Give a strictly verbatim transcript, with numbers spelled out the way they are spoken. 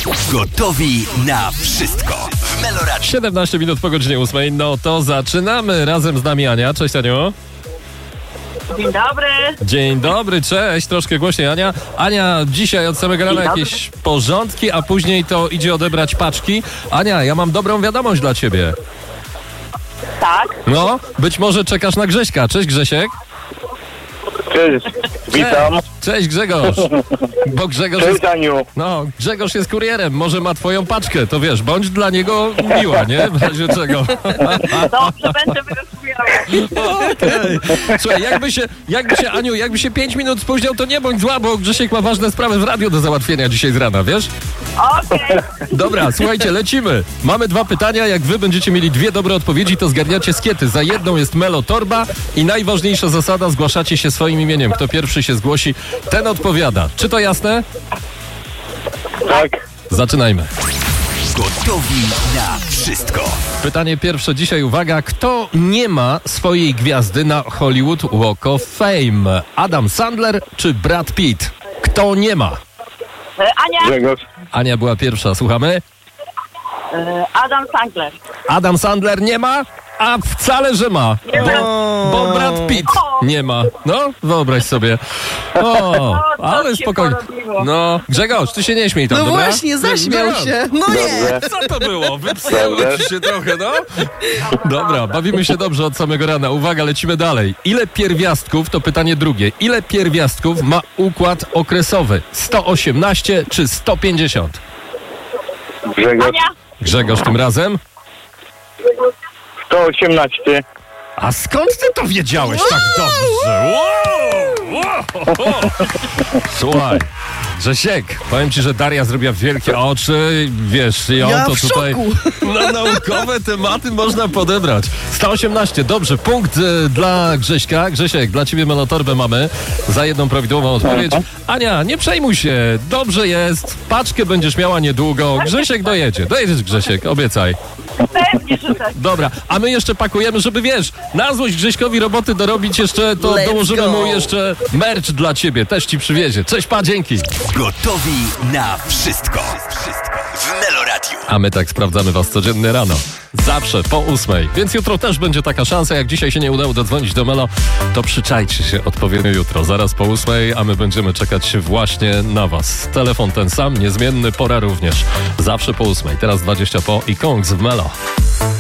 Gotowi na wszystko w Meloradio. siedemnaście minut po godzinie ósmej. No to zaczynamy. Razem z nami Ania. Cześć, Aniu. Dzień dobry. Dzień dobry, cześć. Troszkę głośniej, Ania. Ania, dzisiaj od samego rana jakieś porządki, a później to idzie odebrać paczki. Ania, ja mam dobrą wiadomość dla ciebie. Tak. No, być może czekasz na Grześka. Cześć, Grzesiek. Cześć, witam. Cześć, cześć Grzegorz. Bo Grzegorz jest, Cześć, Aniu. no, Grzegorz jest kurierem, może ma twoją paczkę, to wiesz, bądź dla niego miła, nie? W razie czego. Dobrze, będę wyrozmawiała. Okej. Słuchaj, jakby się, jakby się, Aniu, jakby się pięć minut spóźniał, to nie bądź zła, bo Grzesiek ma ważne sprawy w radiu do załatwienia dzisiaj z rana, wiesz? Okej. Dobra, słuchajcie, lecimy. Mamy dwa pytania, jak wy będziecie mieli dwie dobre odpowiedzi, to zgarniacie skiety. Za jedną jest Melo Torba i najważniejsza zasada, zgłaszacie się swoim imieniem. Kto pierwszy się zgłosi, ten odpowiada. Czy to jasne? Tak, Zaczynajmy. Gotowi na wszystko. Pytanie pierwsze dzisiaj, uwaga. Kto nie ma swojej gwiazdy na Hollywood Walk of Fame? Adam Sandler czy Brad Pitt? Kto nie ma? E, Ania, Grzegorz. Ania była pierwsza, słuchamy. e, Adam Sandler. Adam Sandler nie ma, a wcale, że ma. Bo, bo Brad Pitt nie ma. No, wyobraź sobie. O, ale się spokojnie. porobiło. No, Grzegorz, ty się nie śmiej tam, No dobra? właśnie, zaśmiał Grzegorz, się. No nie. Dobrze. Co to było? Wypsnęło Dobrze. ci się trochę, no? Dobra, bawimy się dobrze od samego rana. Uwaga, lecimy dalej. Ile pierwiastków, to pytanie drugie, ile pierwiastków ma układ okresowy? sto osiemnaście czy sto pięćdziesiąt? Grzegorz. Ania, Grzegorz tym razem? sto osiemnaście. A skąd ty to wiedziałeś tak dobrze? Wow! Wow! Słuchaj, Grzesiek, powiem ci, że Daria zrobiła wielkie oczy, wiesz, i on Ja to w tutaj szoku. na naukowe tematy można podebrać. sto osiemnaście, dobrze, punkt y, dla Grześka. Grzesiek, dla ciebie Melotorbę mamy za jedną prawidłową odpowiedź. Ania, nie przejmuj się, dobrze jest, paczkę będziesz miała niedługo. Grzesiek dojedzie, dojedziesz Grzesiek, obiecaj. pewnie, że tak. Dobra, a my jeszcze pakujemy, żeby wiesz, na złość Grześkowi roboty dorobić jeszcze, to Let's dołożymy go. mu jeszcze merch dla ciebie, też ci przywiezie. Cześć, pa, dzięki. Gotowi na wszystko. Wszystko w Meloradio. A my tak sprawdzamy was codziennie rano. Zawsze po ósmej. Więc jutro też będzie taka szansa. Jak dzisiaj się nie udało dodzwonić do Melo, to przyczajcie się odpowiednio jutro. Zaraz po ósmej, a my będziemy czekać właśnie na was. Telefon ten sam, niezmienny, pora również. Zawsze po ósmej. Teraz dwadzieścia po i Kongs w Melo.